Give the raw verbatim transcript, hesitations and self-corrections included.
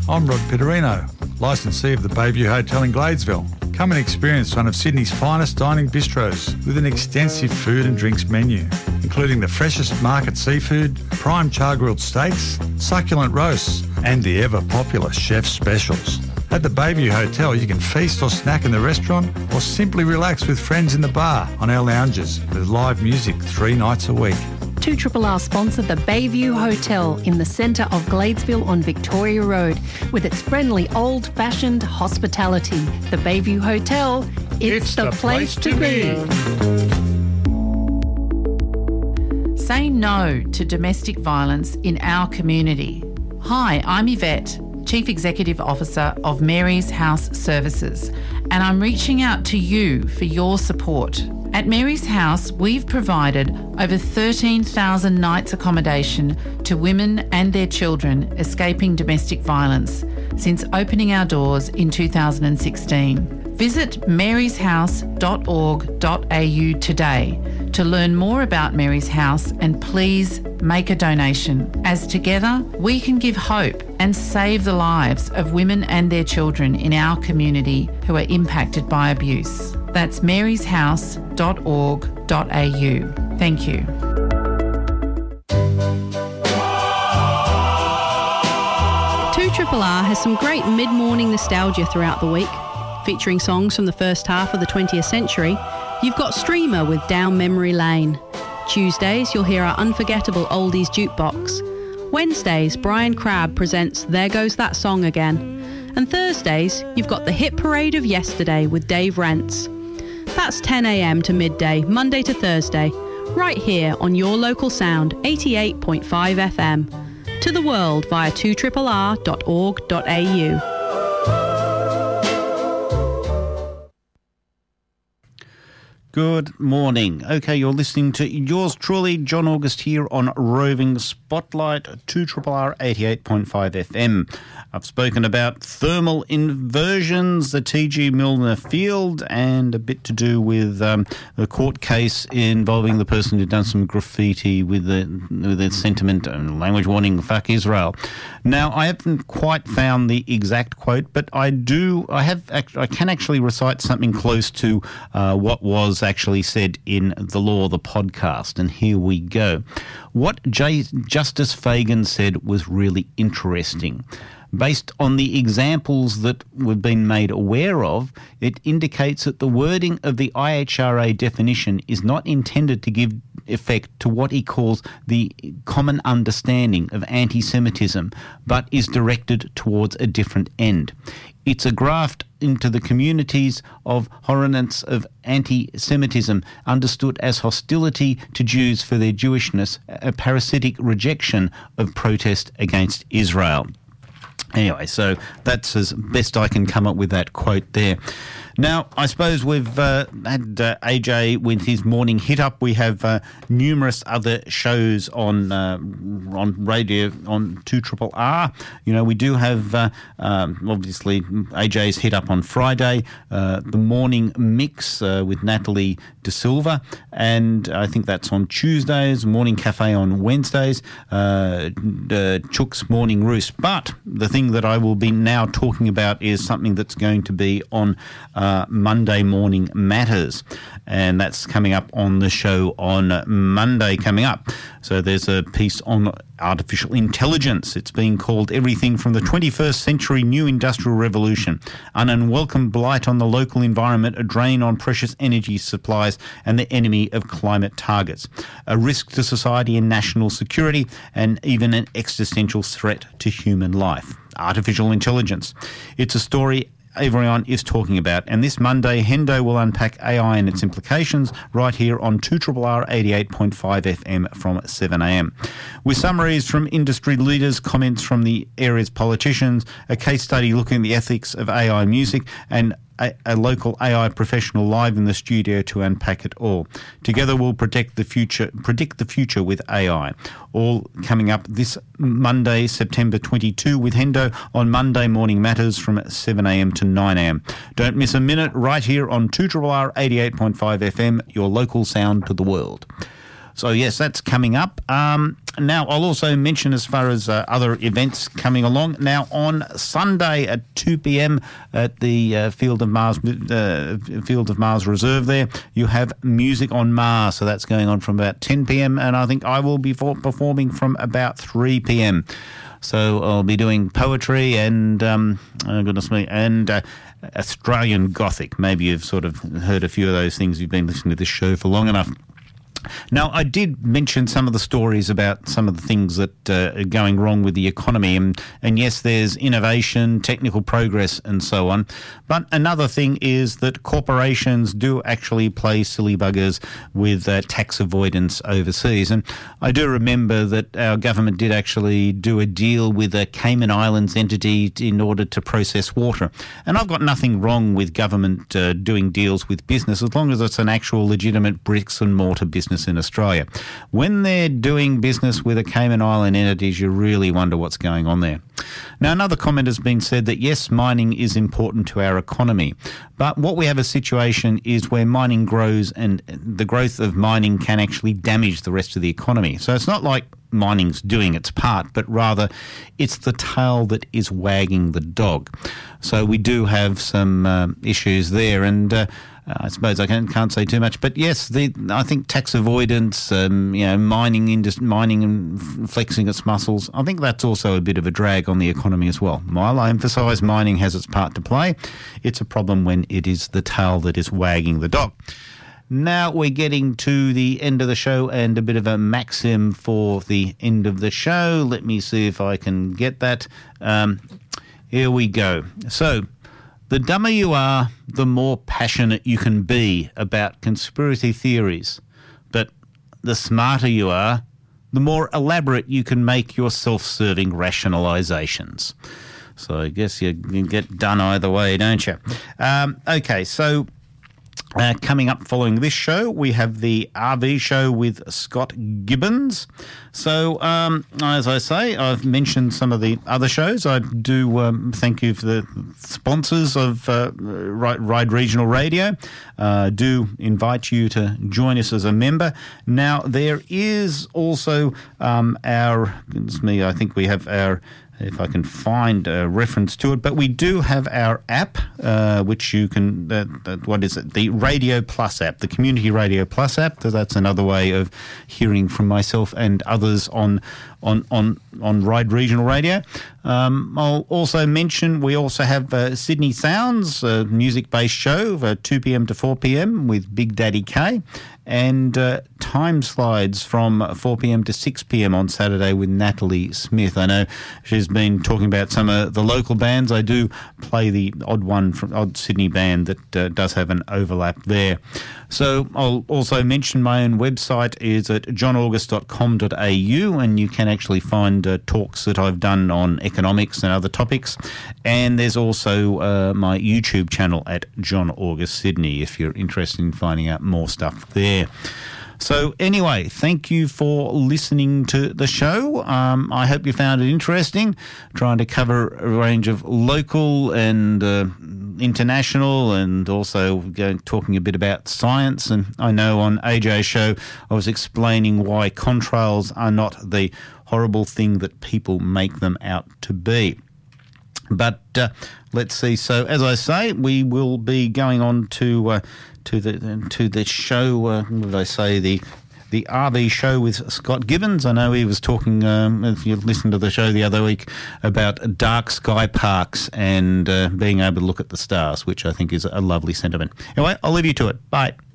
I'm Rod Pitterino, licensee of the Bayview Hotel in Gladesville. Come and experience one of Sydney's finest dining bistros with an extensive food and drinks menu, including the freshest market seafood, prime char-grilled steaks, succulent roasts, and the ever-popular chef's specials. At the Bayview Hotel, you can feast or snack in the restaurant or simply relax with friends in the bar on our lounges with live music three nights a week. two R R sponsor the Bayview Hotel in the centre of Gladesville on Victoria Road with its friendly old-fashioned hospitality. The Bayview Hotel, it's, it's the, the place, place to be. be. Say no to domestic violence in our community. Hi, I'm Yvette, Chief Executive Officer of Mary's House Services, and I'm reaching out to you for your support. At Mary's House, we've provided over thirteen thousand nights accommodation to women and their children escaping domestic violence since opening our doors in two thousand sixteen. Visit marys house dot org dot a u today to learn more about Mary's House, and please make a donation, as together we can give hope and save the lives of women and their children in our community who are impacted by abuse. That's marys house dot org dot a u. Thank you. two R R has some great mid-morning nostalgia throughout the week. Featuring songs from the first half of the twentieth century, you've got Streamer with Down Memory Lane. Tuesdays, you'll hear our unforgettable oldies jukebox. Wednesdays, Brian Crabb presents There Goes That Song Again. And Thursdays, you've got the hit parade of yesterday with Dave Rents. That's ten a m to midday, Monday to Thursday, right here on your local sound, eighty-eight point five F M. To the world via two R R R dot org dot a u. Good morning. Okay, you're listening to yours truly, John August, here on Roving Spotlight, two R R R eighty-eight point five F M. I've spoken about thermal inversions, the T G Milner Field, and a bit to do with um, a court case involving the person who'd done some graffiti with the, with the sentiment and language warning, fuck Israel. Now, I haven't quite found the exact quote, but I do, I have, I can actually recite something close to uh, what was actually said in The Law, the podcast, and here we go. What J- Justice Fagan said was really interesting. Based on the examples that we've been made aware of, it indicates that the wording of the I H R A definition is not intended to give effect to what he calls the common understanding of anti-Semitism, but is directed towards a different end. It's a graft into the communities of horrendous of anti-Semitism, understood as hostility to Jews for their Jewishness, a parasitic rejection of protest against Israel. Anyway, so that's as best I can come up with that quote there. Now, I suppose we've uh, had uh, A J with his morning hit up. We have uh, numerous other shows on uh, on radio on two R R R. You know, we do have uh, um, obviously A J's hit up on Friday, uh, the morning mix uh, with Natalie De Silva, and I think that's on Tuesdays. Morning Cafe on Wednesdays. Uh, uh, Chook's Morning Roost. But the thing that I will be now talking about is something that's going to be on Uh, Monday Morning Matters, and that's coming up on the show on Monday coming up. So there's a piece on artificial intelligence. It's being called Everything from the twenty-first Century New Industrial Revolution, an unwelcome blight on the local environment, a drain on precious energy supplies, and the enemy of climate targets, a risk to society and national security, and even an existential threat to human life. Artificial intelligence. It's a story everyone is talking about, and this Monday Hendo will unpack A I and its implications right here on two R R R eighty-eight point five F M from seven a m, with summaries from industry leaders, comments from the area's politicians, a case study looking at the ethics of A I music, and A, a local A I professional live in the studio to unpack it all. Together we'll protect the future, predict the future with A I. All coming up this Monday, September twenty-second, with Hendo on Monday Morning Matters from seven a m to nine a m. Don't miss a minute right here on two R R R eighty-eight point five F M, your local sound to the world. So, yes, that's coming up. Um, now, I'll also mention as far as uh, other events coming along. Now, on Sunday at two p.m. at the uh, Field of Mars uh, Field of Mars Reserve there, you have Music on Mars. So that's going on from about ten p.m. and I think I will be for- performing from about three p.m. So I'll be doing poetry and, um, oh goodness me, and uh, Australian Gothic. Maybe you've sort of heard a few of those things. You've been listening to this show for long enough. Now, I did mention some of the stories about some of the things that uh, are going wrong with the economy. And, and yes, there's innovation, technical progress and so on. But another thing is that corporations do actually play silly buggers with uh, tax avoidance overseas. And I do remember that our government did actually do a deal with a Cayman Islands entity in order to process water. And I've got nothing wrong with government uh, doing deals with business as long as it's an actual legitimate bricks and mortar business in Australia. When they're doing business with a Cayman Island entities, you really wonder what's going on there. Now, another comment has been said that yes, mining is important to our economy, but what we have a situation is where mining grows and the growth of mining can actually damage the rest of the economy. So it's not like mining's doing its part, but rather it's the tail that is wagging the dog. So we do have some um, issues there, and uh, I suppose I can't, can't say too much, but yes, the, I think tax avoidance, um, you know, mining, indus- mining and flexing its muscles, I think that's also a bit of a drag on the economy as well. While I emphasise mining has its part to play, it's a problem when it is the tail that is wagging the dog. Now we're getting to the end of the show and a bit of a maxim for the end of the show. Let me see if I can get that. Um, here we go. So, the dumber you are, the more passionate you can be about conspiracy theories. But the smarter you are, the more elaborate you can make your self-serving rationalisations. So I guess you can get done either way, don't you? Um, okay, so uh, coming up following this show, we have the R V show with Scott Gibbons. So, um, as I say, I've mentioned some of the other shows. I do um, thank you for the sponsors of uh, Ride Regional Radio. Uh, do invite you to join us as a member. Now, there is also um, our, goodness me, I think we have our, if I can find a reference to it, but we do have our app, uh, which you can, uh, uh, what is it, the Radio Plus app, the Community Radio Plus app. That's another way of hearing from myself and others on on on, on Ride Regional Radio. Um, I'll also mention we also have uh, Sydney Sounds, a music-based show, uh, two p.m. to four p.m. with Big Daddy K, and uh, Time Slides from four p.m. to six p.m. on Saturday with Natalie Smith. I know she's been talking about some of the local bands. I do play the odd one from odd Sydney band that uh, does have an overlap there. So I'll also mention my own website is at john august dot com dot a u, and you can actually find uh, talks that I've done on economics and other topics. And there's also uh, my YouTube channel at John August Sydney if you're interested in finding out more stuff there. So anyway, thank you for listening to the show. Um, I hope you found it interesting, trying to cover a range of local and uh, international, and also going, talking a bit about science. And I know on A J's show I was explaining why contrails are not the horrible thing that people make them out to be. But uh, let's see. So as I say, we will be going on to uh, to the to the show. Uh, what did I say? The the R V show with Scott Gibbons. I know he was talking. Um, if you listened to the show the other week about dark sky parks and uh, being able to look at the stars, which I think is a lovely sentiment. Anyway, I'll leave you to it. Bye.